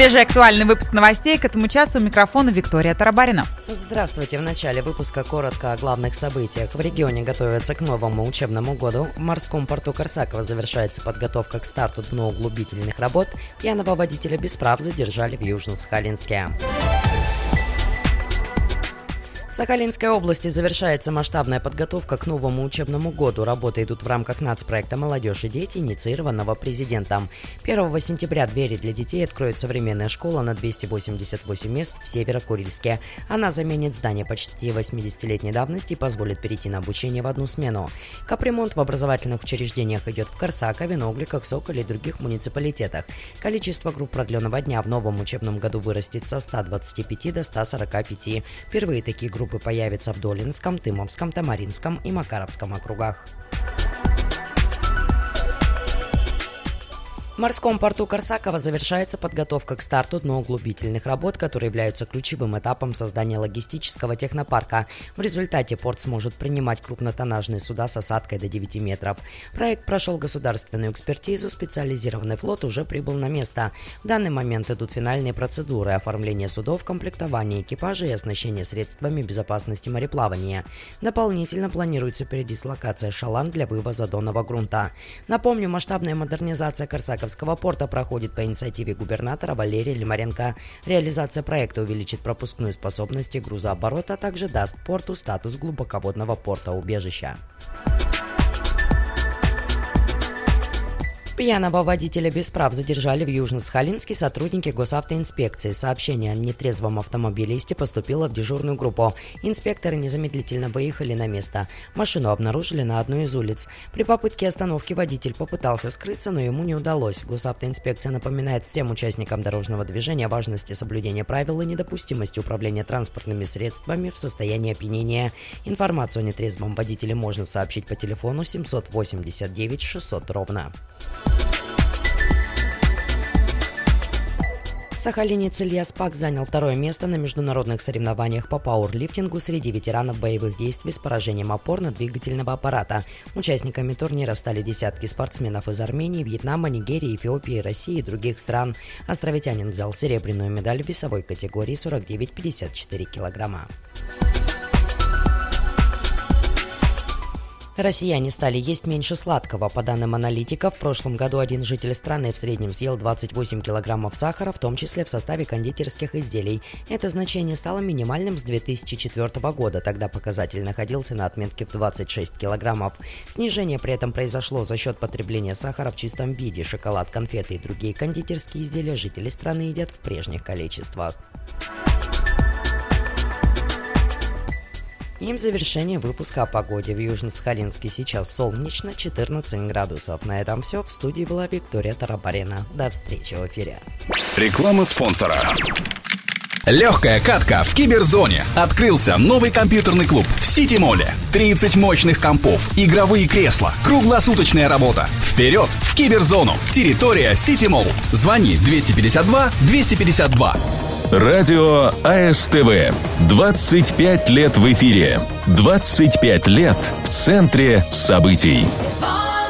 Свежий актуальный выпуск новостей. К этому часу у микрофона Виктория Тарабарина. Здравствуйте. В начале выпуска коротко о главных событиях. В регионе готовятся к новому учебному году. В морском порту Корсакова завершается подготовка к старту дноуглубительных работ. Пьяного водителя без прав задержали в Южно-Сахалинске. В Сахалинской области завершается масштабная подготовка к новому учебному году. Работы идут в рамках нацпроекта «Молодежь и дети», инициированного президентом. 1 сентября двери для детей откроет современная школа на 288 мест в Северо-Курильске. Она заменит здание почти 80-летней давности и позволит перейти на обучение в одну смену. Капремонт в образовательных учреждениях идет в Корсакове, Ногликах, Соколе и других муниципалитетах. Количество групп продленного дня в новом учебном году вырастет со 125 до 145. Впервые такие группы появятся в Долинском, Тымовском, Тамаринском и Макаровском округах. В морском порту Корсакова завершается подготовка к старту дноуглубительных работ, которые являются ключевым этапом создания логистического технопарка. В результате порт сможет принимать крупнотоннажные суда с осадкой до 9 метров. Проект прошел государственную экспертизу, специализированный флот уже прибыл на место. В данный момент идут финальные процедуры: оформление судов, комплектование экипажей и оснащение средствами безопасности мореплавания. Дополнительно планируется передислокация шалан для вывоза донного грунта. Напомню, масштабная модернизация Корсаковского порта проходит по инициативе губернатора Валерия Лимаренко. Реализация проекта увеличит пропускную способность и грузооборот, а также даст порту статус глубоководного порта-убежища. Пьяного водителя без прав задержали в Южно-Сахалинске сотрудники госавтоинспекции. Сообщение о нетрезвом автомобилисте поступило в дежурную группу. Инспекторы незамедлительно выехали на место. Машину обнаружили на одной из улиц. При попытке остановки водитель попытался скрыться, но ему не удалось. Госавтоинспекция напоминает всем участникам дорожного движения о важности соблюдения правил и недопустимости управления транспортными средствами в состоянии опьянения. Информацию о нетрезвом водителе можно сообщить по телефону 789 600 ровно. Сахалинец Илья Спак занял второе место на международных соревнованиях по пауэрлифтингу среди ветеранов боевых действий с поражением опорно-двигательного аппарата. Участниками турнира стали десятки спортсменов из Армении, Вьетнама, Нигерии, Эфиопии, России и других стран. Островитянин взял серебряную медаль в весовой категории 49-54 килограмма. Россияне стали есть меньше сладкого. По данным аналитиков, в прошлом году один житель страны в среднем съел 28 килограммов сахара, в том числе в составе кондитерских изделий. Это значение стало минимальным с 2004 года. Тогда показатель находился на отметке в 26 килограммов. Снижение при этом произошло за счет потребления сахара в чистом виде. Шоколад, конфеты и другие кондитерские изделия жители страны едят в прежних количествах. И в завершение выпуска о погоде. В Южно-Сахалинске сейчас солнечно, 14 градусов. На этом все. В студии была Виктория Тарабарина. До встречи в эфире. Реклама спонсора. Легкая катка в Киберзоне. Открылся новый компьютерный клуб в Сити-моле. 30 мощных компов, игровые кресла, круглосуточная работа. Вперед в Киберзону. Территория Сити-молл. Звони 252 252. Радио АСТВ. 25 лет в эфире. 25 лет в центре событий.